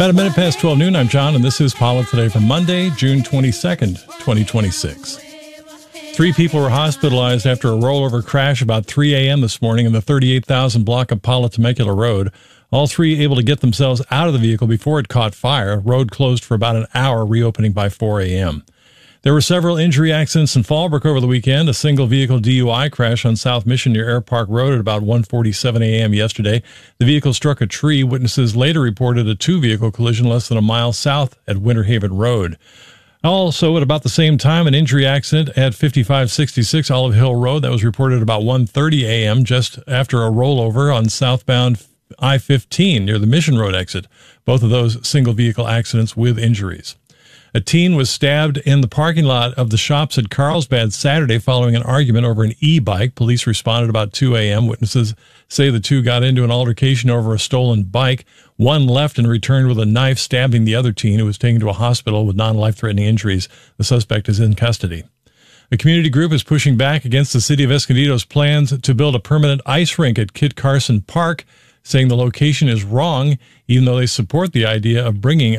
About a minute past 12 noon, I'm John, and this is Paula Today for Monday, June 22nd, 2026. 3 people were hospitalized after a rollover crash about 3 a.m. this morning in the 38,000 block of Paula Temecula Road. All 3 able to get themselves out of the vehicle before it caught fire. Road closed for about an hour, reopening by 4 a.m. There were several injury accidents in Fallbrook over the weekend. A single-vehicle DUI crash on South Mission near Air Park Road at about 1:47 a.m. yesterday. The vehicle struck a tree. Witnesses later reported a 2-vehicle collision less than a mile south at Winter Haven Road. Also, at about the same time, an injury accident at 5566 Olive Hill Road. That was reported about 1:30 a.m., just after a rollover on southbound I-15 near the Mission Road exit. Both of those single-vehicle accidents with injuries. A teen was stabbed in the parking lot of the shops at Carlsbad Saturday following an argument over an e-bike. Police responded about 2 a.m. Witnesses say the two got into an altercation over a stolen bike. One left and returned with a knife, stabbing the other teen, who was taken to a hospital with non-life-threatening injuries. The suspect is in custody. A community group is pushing back against the city of Escondido's plans to build a permanent ice rink at Kit Carson Park, saying the location is wrong, even though they support the idea of bringing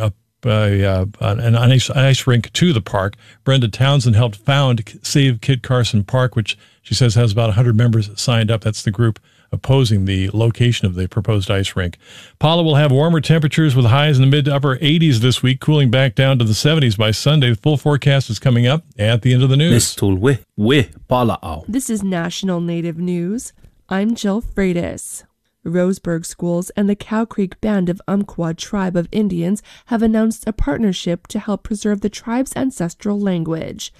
an ice rink to the park. Brenda Townsend helped found Save Kit Carson Park, which she says has about 100 members signed up. That's the group opposing the location of the proposed ice rink. Paula will have warmer temperatures with highs in the mid to upper 80s this week, cooling back down to the 70s by Sunday. The full forecast is coming up at the end of the news. This is National Native News. I'm Jill Freitas. Roseburg Schools and the Cow Creek Band of Umpqua Tribe of Indians have announced a partnership to help preserve the tribe's ancestral language.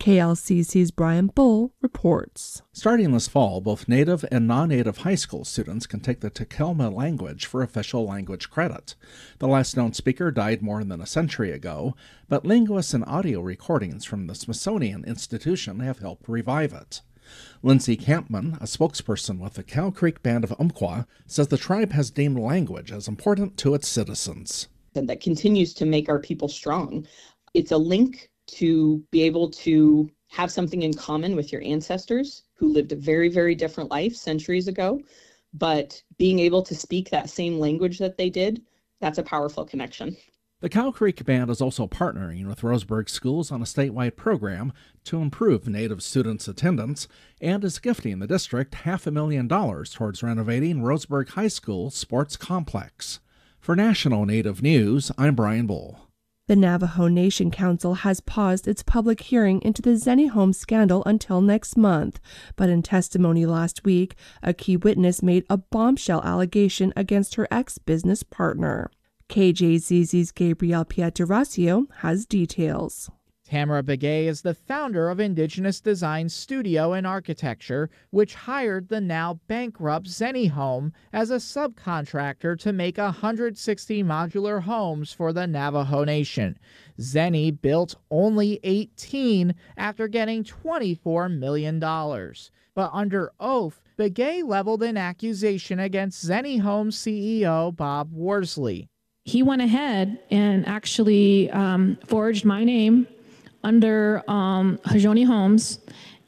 KLCC's Brian Bull reports. Starting this fall, both native and non-native high school students can take the Takelma language for official language credit. The last known speaker died more than a century ago, but linguists and audio recordings from the Smithsonian Institution have helped revive it. Lindsay Campman, a spokesperson with the Cow Creek Band of Umpqua, says the tribe has deemed language as important to its citizens. And that continues to make our people strong. It's a link to be able to have something in common with your ancestors who lived a very, very different life centuries ago, but being able to speak that same language that they did, that's a powerful connection. The Cow Creek Band is also partnering with Roseburg Schools on a statewide program to improve Native students' attendance and is gifting the district $500,000 towards renovating Roseburg High School sports complex. For National Native News, I'm Brian Bull. The Navajo Nation Council has paused its public hearing into the Zenny Home scandal until next month, but in testimony last week, a key witness made a bombshell allegation against her ex-business partner. KJZZ's Gabrielle Pietrasio has details. Tamara Begay is the founder of Indigenous Design Studio and Architecture, which hired the now bankrupt Zenny Home as a subcontractor to make 160 modular homes for the Navajo Nation. Zenny built only 18 after getting $24 million. But under oath, Begay leveled an accusation against Zenny Home CEO Bob Worsley. He went ahead and actually forged my name under Hajoni Homes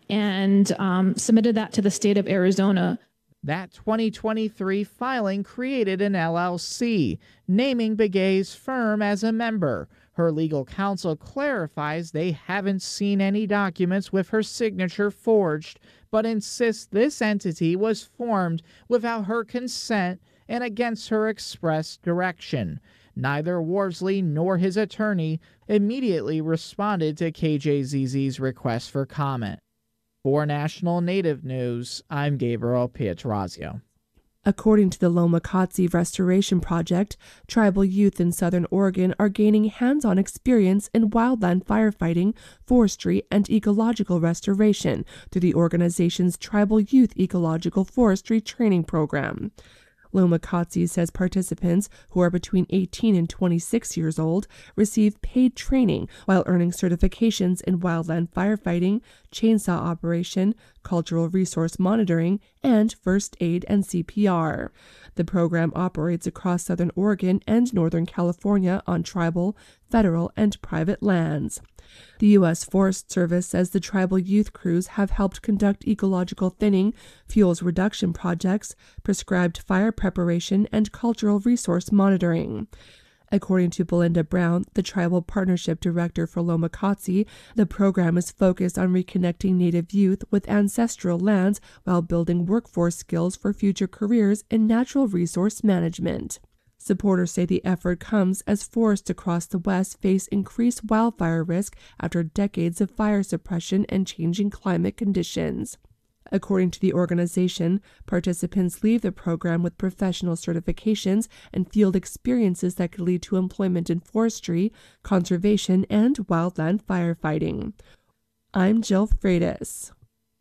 and submitted that to the state of Arizona. That 2023 filing created an LLC, naming Begay's firm as a member. Her legal counsel clarifies they haven't seen any documents with her signature forged, but insists this entity was formed without her consent and against her express direction. Neither Worsley nor his attorney immediately responded to KJZZ's request for comment. For National Native News, I'm Gabriel Pietrasio. According to the Lomacotsi Restoration Project, tribal youth in southern Oregon are gaining hands-on experience in wildland firefighting, forestry, and ecological restoration through the organization's Tribal Youth Ecological Forestry Training Program. Lomacotsi says participants, who are between 18 and 26 years old, receive paid training while earning certifications in wildland firefighting, chainsaw operation, cultural resource monitoring, and first aid and CPR. The program operates across southern Oregon and northern California on tribal, federal, and private lands. The U.S. Forest Service says the tribal youth crews have helped conduct ecological thinning, fuels reduction projects, prescribed fire preparation, and cultural resource monitoring. According to Belinda Brown, the Tribal Partnership Director for Lomacatsi, the program is focused on reconnecting Native youth with ancestral lands while building workforce skills for future careers in natural resource management. Supporters say the effort comes as forests across the West face increased wildfire risk after decades of fire suppression and changing climate conditions. According to the organization, participants leave the program with professional certifications and field experiences that could lead to employment in forestry, conservation, and wildland firefighting. I'm Jill Freitas.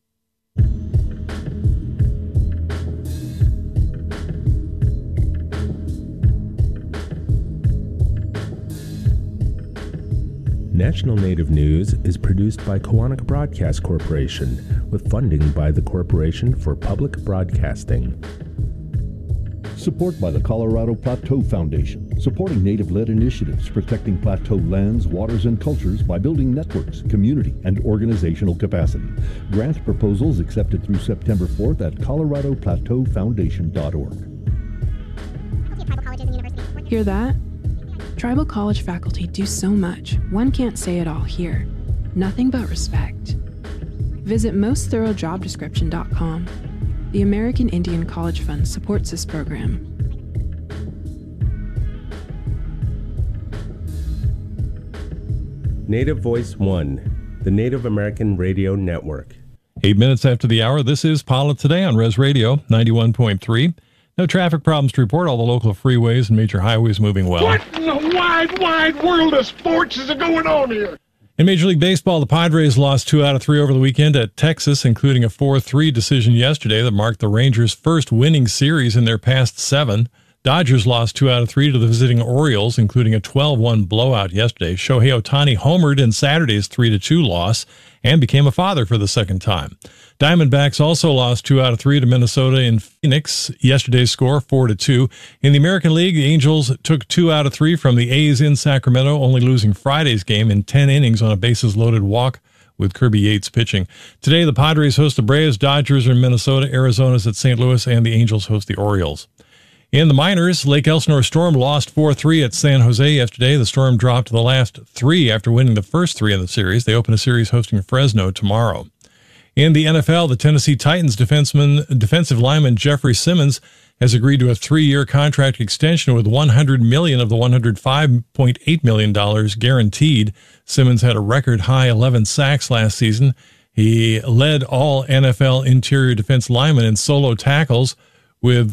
National Native News is produced by Kawanak Broadcast Corporation with funding by the Corporation for Public Broadcasting. Support by the Colorado Plateau Foundation, supporting Native-led initiatives protecting plateau lands, waters, and cultures by building networks, community, and organizational capacity. Grant proposals accepted through September 4th at coloradoplateaufoundation.org. Hear that? Tribal college faculty do so much, one can't say it all here. Nothing but respect. Visit mostthoroughdjobdescription.com. The American Indian College Fund supports this program. Native Voice One, the Native American Radio Network. 8 minutes after the hour, this is Paula Today on Res Radio 91.3. No traffic problems to report. All the local freeways and major highways moving well. What in the wide world of sports is going on here? In Major League Baseball, the Padres lost 2 out of 3 over the weekend at Texas, including a 4-3 decision yesterday that marked the Rangers' first winning series in their past 7. Dodgers lost 2 out of 3 to the visiting Orioles, including a 12-1 blowout yesterday. Shohei Ohtani homered in Saturday's 3-2 loss and became a father for the second time. Diamondbacks also lost 2 out of 3 to Minnesota in Phoenix. Yesterday's score 4-2. In the American League, the Angels took 2 out of 3 from the A's in Sacramento, only losing Friday's game in 10 innings on a bases-loaded walk with Kirby Yates pitching. Today, the Padres host the Braves, Dodgers are in Minnesota, Arizona's at St. Louis, and the Angels host the Orioles. In the minors, Lake Elsinore Storm lost 4-3 at San Jose yesterday. The Storm dropped the last 3 after winning the first 3 in the series. They open a series hosting Fresno tomorrow. In the NFL, the Tennessee Titans defensive lineman Jeffrey Simmons has agreed to a 3-year contract extension with $100 million of the $105.8 million guaranteed. Simmons had a record-high 11 sacks last season. He led all NFL interior defense linemen in solo tackles with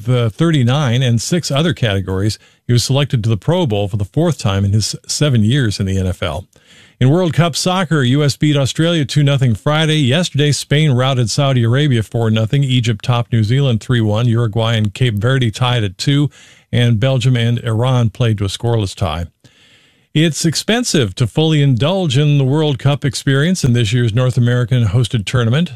39 and 6 other categories. He was selected to the Pro Bowl for the 4th time in his 7 years in the NFL. In World Cup soccer, U.S. beat Australia 2-0 Friday. Yesterday, Spain routed Saudi Arabia 4-0. Egypt topped New Zealand 3-1. Uruguay and Cape Verde tied at 2. And Belgium and Iran played to a scoreless tie. It's expensive to fully indulge in the World Cup experience in this year's North American hosted tournament.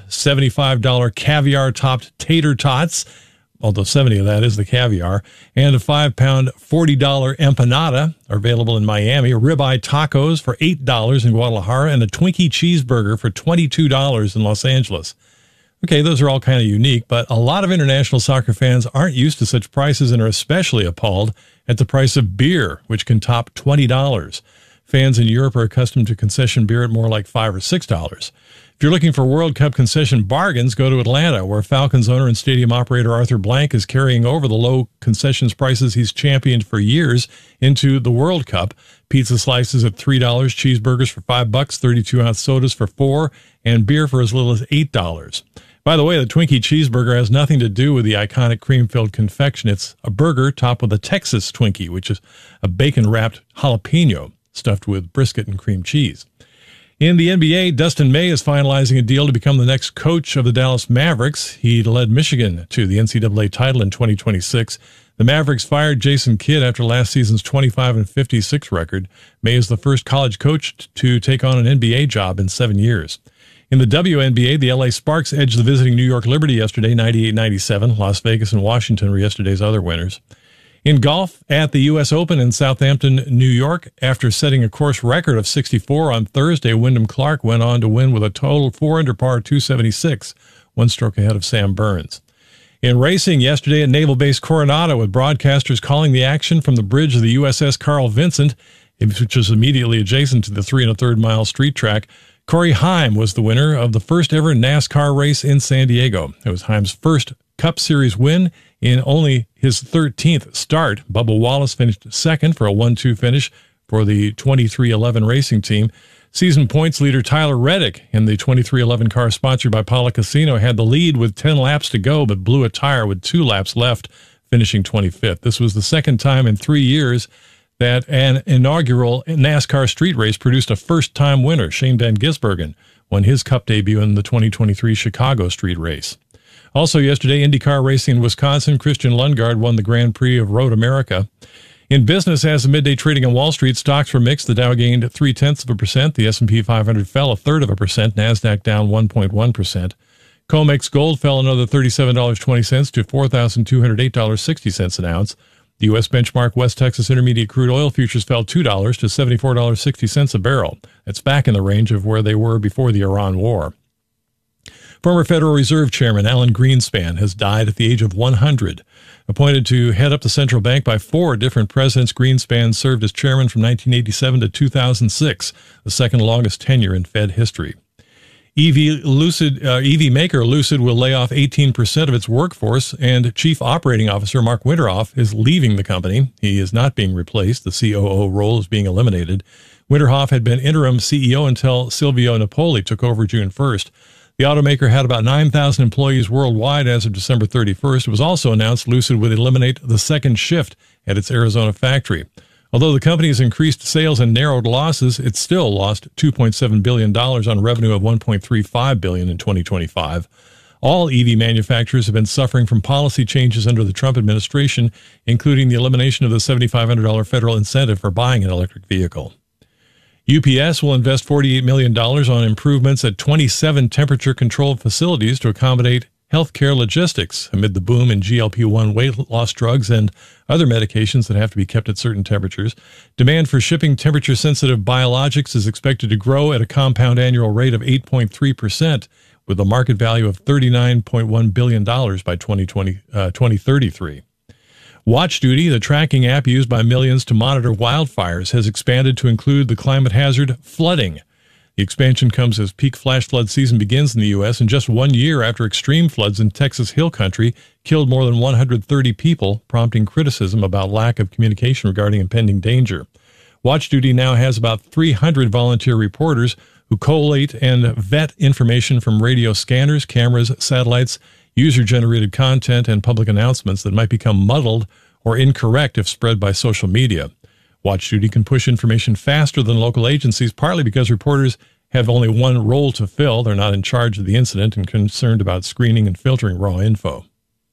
$75 caviar-topped tater tots, although 70 of that is the caviar, and a 5-pound, $40 empanada are available in Miami, ribeye tacos for $8 in Guadalajara, and a Twinkie cheeseburger for $22 in Los Angeles. Okay, those are all kind of unique, but a lot of international soccer fans aren't used to such prices and are especially appalled at the price of beer, which can top $20. Fans in Europe are accustomed to concession beer at more like $5 or $6. If you're looking for World Cup concession bargains, go to Atlanta, where Falcons owner and stadium operator Arthur Blank is carrying over the low concessions prices he's championed for years into the World Cup. Pizza slices at $3, cheeseburgers for $5, 32-ounce sodas for $4, and beer for as little as $8. By the way, the Twinkie cheeseburger has nothing to do with the iconic cream-filled confection. It's a burger topped with a Texas Twinkie, which is a bacon-wrapped jalapeno stuffed with brisket and cream cheese. In the NBA, Dustin May is finalizing a deal to become the next coach of the Dallas Mavericks. He led Michigan to the NCAA title in 2026. The Mavericks fired Jason Kidd after last season's 25-56 record. May is the first college coach to take on an NBA job in 7 years. In the WNBA, the LA Sparks edged the visiting New York Liberty yesterday, 98-97. Las Vegas and Washington were yesterday's other winners. In golf, at the U.S. Open in Southampton, New York, after setting a course record of 64 on Thursday, Wyndham Clark went on to win with a total 4 under par 276, 1 stroke ahead of Sam Burns. In racing, yesterday at Naval Base Coronado, with broadcasters calling the action from the bridge of the USS Carl Vinson, which is immediately adjacent to the 3 1/3 mile street track, Corey Heim was the winner of the first ever NASCAR race in San Diego. It was Heim's first Cup Series win in only his 13th start. Bubba Wallace finished second for a 1-2 finish for the 2311 racing team. Season points leader Tyler Reddick in the 2311 car sponsored by Paula Casino had the lead with 10 laps to go, but blew a tire with 2 laps left, finishing 25th. This was the second time in 3 years that an inaugural NASCAR street race produced a first-time winner. Shane Van Gisbergen won his Cup debut in the 2023 Chicago street race. Also yesterday, IndyCar racing in Wisconsin, Christian Lundgaard won the Grand Prix of Road America. In business, as of midday trading on Wall Street, stocks were mixed. The Dow gained 0.3%. The S&P 500 fell 1/3%. NASDAQ down 1.1%. COMEX gold fell another $37.20 to $4,208.60 an ounce. The U.S. benchmark West Texas Intermediate crude oil futures fell $2 to $74.60 a barrel. That's back in the range of where they were before the Iran war. Former Federal Reserve Chairman Alan Greenspan has died at the age of 100. Appointed to head up the central bank by 4 different presidents, Greenspan served as chairman from 1987 to 2006, the second longest tenure in Fed history. EV maker Lucid will lay off 18% of its workforce, and Chief Operating Officer Mark Winterhoff is leaving the company. He is not being replaced. The COO role is being eliminated. Winterhoff had been interim CEO until Silvio Napoli took over June 1st. The automaker had about 9,000 employees worldwide as of December 31st. It was also announced Lucid would eliminate the second shift at its Arizona factory. Although the company has increased sales and narrowed losses, it still lost $2.7 billion on revenue of $1.35 billion in 2025. All EV manufacturers have been suffering from policy changes under the Trump administration, including the elimination of the $7,500 federal incentive for buying an electric vehicle. UPS will invest $48 million on improvements at 27 temperature-controlled facilities to accommodate healthcare logistics amid the boom in GLP-1 weight loss drugs and other medications that have to be kept at certain temperatures. Demand for shipping temperature-sensitive biologics is expected to grow at a compound annual rate of 8.3%, with a market value of $39.1 billion by 2033. Watch Duty, the tracking app used by millions to monitor wildfires, has expanded to include the climate hazard flooding. The expansion comes as peak flash flood season begins in the U.S. and just 1 year after extreme floods in Texas Hill Country killed more than 130 people, prompting criticism about lack of communication regarding impending danger. Watch Duty now has about 300 volunteer reporters who collate and vet information from radio scanners, cameras, satellites, user-generated content, and public announcements that might become muddled or incorrect if spread by social media. Watch Duty can push information faster than local agencies, partly because reporters have only one role to fill. They're not in charge of the incident and concerned about screening and filtering raw info.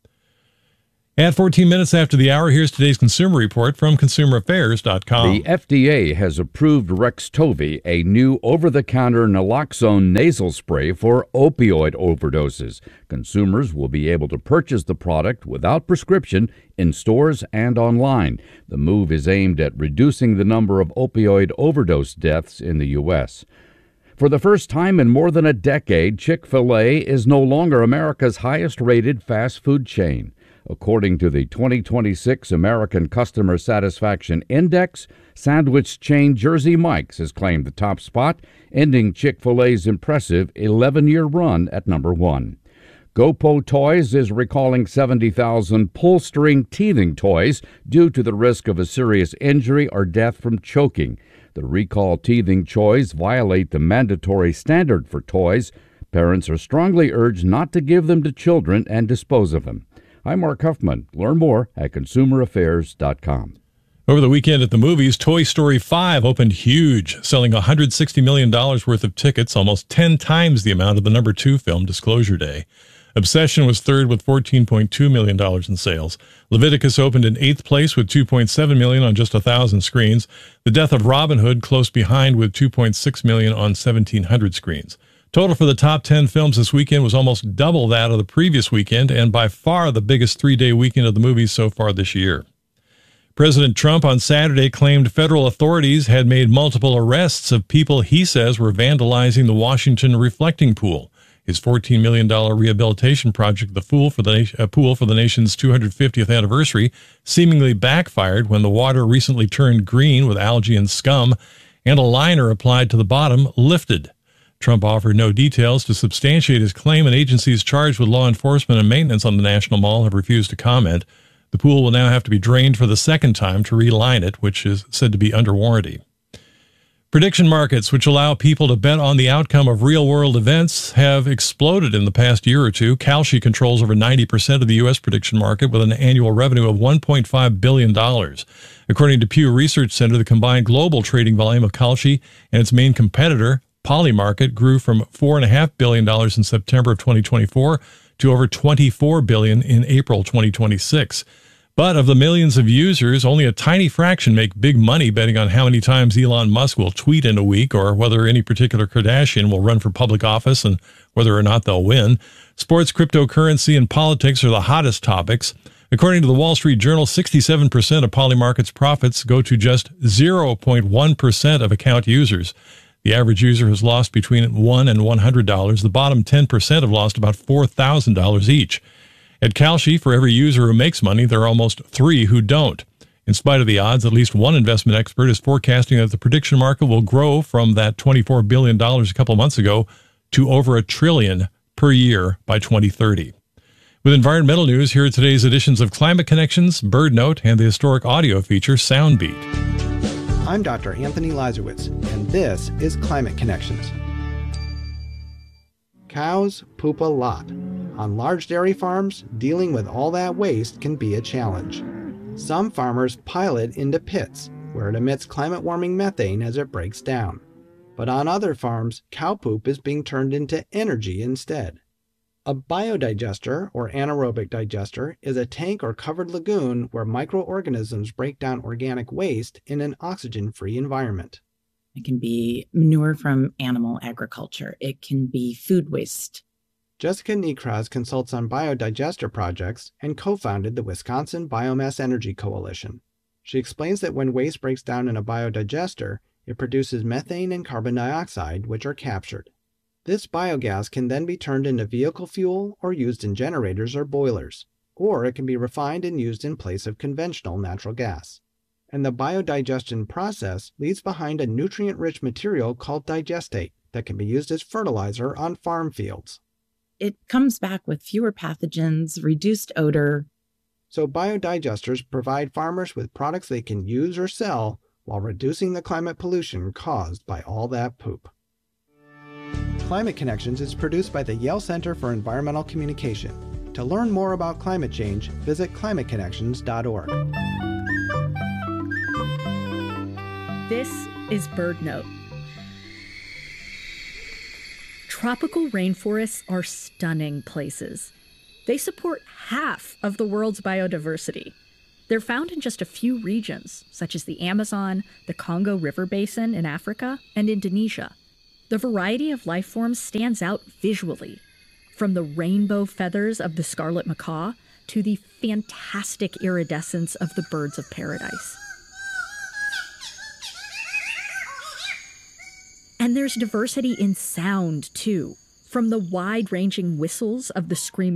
At 14 minutes after the hour, here's today's consumer report from ConsumerAffairs.com. The FDA has approved Rextovy, a new over-the-counter naloxone nasal spray for opioid overdoses. Consumers will be able to purchase the product without prescription in stores and online. The move is aimed at reducing the number of opioid overdose deaths in the U.S. For the first time in more than a decade, Chick-fil-A is no longer America's highest-rated fast food chain. According to the 2026 American Customer Satisfaction Index, sandwich chain Jersey Mike's has claimed the top spot, ending Chick-fil-A's impressive 11-year run at number 1. GoPo Toys is recalling 70,000 pull-string teething toys due to the risk of a serious injury or death from choking. The recall teething toys violate the mandatory standard for toys. Parents are strongly urged not to give them to children and dispose of them. I'm Mark Huffman. Learn more at ConsumerAffairs.com. Over the weekend at the movies, Toy Story 5 opened huge, selling $160 million worth of tickets, almost 10 times the amount of the number 2 film, Disclosure Day. Obsession was third with $14.2 million in sales. Leviticus opened in 8th place with $2.7 million on just 1,000 screens. The Death of Robin Hood close behind with $2.6 million on 1,700 screens. Total for the top 10 films this weekend was almost double that of the previous weekend and by far the biggest 3-day weekend of the movies so far this year. President Trump on Saturday claimed federal authorities had made multiple arrests of people he says were vandalizing the Washington reflecting pool. His $14 million rehabilitation project, the Pool for the nation's 250th anniversary, seemingly backfired when the water recently turned green with algae and scum, and a liner applied to the bottom lifted. Trump offered no details to substantiate his claim, and agencies charged with law enforcement and maintenance on the National Mall have refused to comment. The pool will now have to be drained for the second time to reline it, which is said to be under warranty. Prediction markets, which allow people to bet on the outcome of real-world events, have exploded in the past year or two. Kalshi controls over 90% of the U.S. prediction market with an annual revenue of $1.5 billion. According to Pew Research Center, the combined global trading volume of Kalshi and its main competitor, Polymarket, grew from $4.5 billion in September of 2024 to over $24 billion in April 2026. But of the millions of users, only a tiny fraction make big money betting on how many times Elon Musk will tweet in a week or whether any particular Kardashian will run for public office and whether or not they'll win. Sports, cryptocurrency, and politics are the hottest topics. According to the Wall Street Journal, 67% of Polymarket's profits go to just 0.1% of account users. The average user has lost between $1 and $100. The bottom 10% have lost about $4,000 each. At Kalshi, for every user who makes money, there are almost 3 who don't. In spite of the odds, at least one investment expert is forecasting that the prediction market will grow from that $24 billion a couple months ago to over $1 trillion per year by 2030. With environmental news, here are today's editions of Climate Connections, Bird Note, and the historic audio feature Soundbeat. I'm Dr. Anthony Lazarowitz, and this is Climate Connections. Cows poop a lot. On large dairy farms, dealing with all that waste can be a challenge. Some farmers pile it into pits, where it emits climate-warming methane as it breaks down. But on other farms, cow poop is being turned into energy instead. A biodigester, or anaerobic digester, is a tank or covered lagoon where microorganisms break down organic waste in an oxygen-free environment. It can be manure from animal agriculture. It can be food waste. Jessica Nekraz consults on biodigester projects and co-founded the Wisconsin Biomass Energy Coalition. She explains that when waste breaks down in a biodigester, it produces methane and carbon dioxide, which are captured. This biogas can then be turned into vehicle fuel or used in generators or boilers, or it can be refined and used in place of conventional natural gas. And the biodigestion process leaves behind a nutrient-rich material called digestate that can be used as fertilizer on farm fields. It comes back with fewer pathogens, reduced odor. So biodigesters provide farmers with products they can use or sell while reducing the climate pollution caused by all that poop. Climate Connections is produced by the Yale Center for Environmental Communication. To learn more about climate change, visit climateconnections.org. This is Bird Note. Tropical rainforests are stunning places. They support half of the world's biodiversity. They're found in just a few regions, such as the Amazon, the Congo River Basin in Africa, and Indonesia. The variety of life forms stands out visually, from the rainbow feathers of the scarlet macaw to the fantastic iridescence of the birds of paradise. And there's diversity in sound, too, from the wide-ranging whistles of the screaming